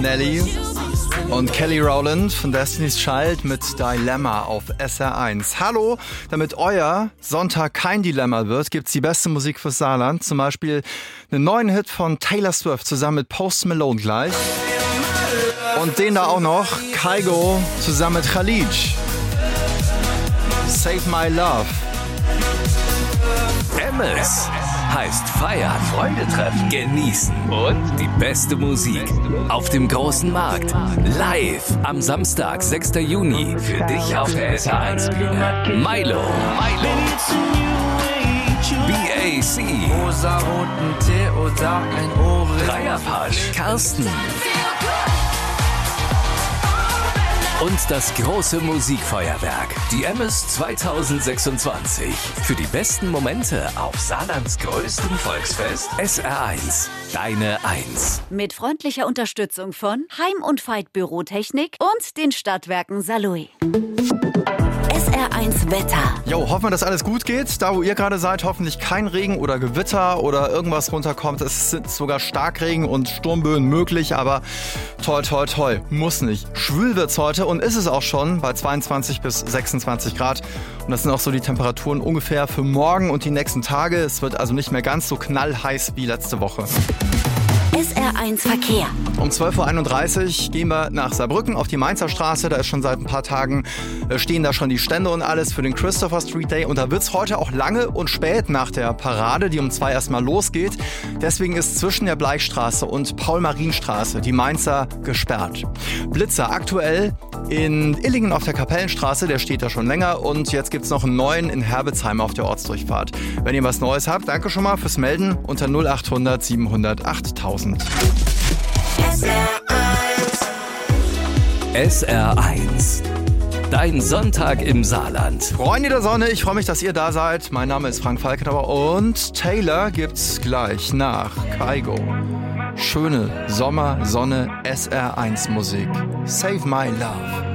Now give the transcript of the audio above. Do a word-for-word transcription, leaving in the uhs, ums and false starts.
Nelly und Kelly Rowland von Destiny's Child mit Dilemma auf S R eins. Hallo, damit euer Sonntag kein Dilemma wird, gibt's die beste Musik fürs Saarland. Zum Beispiel einen neuen Hit von Taylor Swift zusammen mit Post Malone gleich. Und den da auch noch, Kygo zusammen mit Khalid. Save My Love. Emmes heißt feiern, Freunde treffen, genießen und die beste Musik auf dem großen Markt. Live am Samstag, sechster Juni. Für dich auf der S R eins Bühne. Milo. Milo. B A C. Dreierpasch. Carsten. Und das große Musikfeuerwerk, die Emmes zwanzig sechsundzwanzig. Für die besten Momente auf Saarlands größtem Volksfest. S R eins, deine Eins. Mit freundlicher Unterstützung von Heim- und Veit Bürotechnik und den Stadtwerken Saarlouis. S R eins Wetter. Jo, hoffen wir, dass alles gut geht. Da, wo ihr gerade seid, hoffentlich kein Regen oder Gewitter oder irgendwas runterkommt. Es sind sogar Starkregen und Sturmböen möglich, aber toll, toll, toll. Muss nicht. Schwül wird's heute und ist es auch schon bei zweiundzwanzig bis sechsundzwanzig Grad. Und das sind auch so die Temperaturen ungefähr für morgen und die nächsten Tage. Es wird also nicht mehr ganz so knallheiß wie letzte Woche. S R eins Verkehr. Um zwölf Uhr einunddreißig gehen wir nach Saarbrücken auf die Mainzer Straße. Da ist schon seit ein paar Tagen, äh, stehen da schon die Stände und alles für den Christopher Street Day. Und da wird's heute auch lange und spät nach der Parade, die um zwei erstmal losgeht. Deswegen ist zwischen der Bleichstraße und Paul-Marien-Straße die Mainzer gesperrt. Blitzer aktuell in Illingen auf der Kapellenstraße, der steht da schon länger. Und jetzt gibt's noch einen neuen in Herbetsheim auf der Ortsdurchfahrt. Wenn ihr was Neues habt, danke schon mal fürs Melden unter null achthundert siebenhundert achttausend. S R eins. S R eins. Dein Sonntag im Saarland. Freunde der Sonne, ich freue mich, dass ihr da seid. Mein Name ist Frank Falkenauer und Taylor gibt's gleich nach Kygo. Schöne Sommer-Sonne S R eins Musik. Save My Love.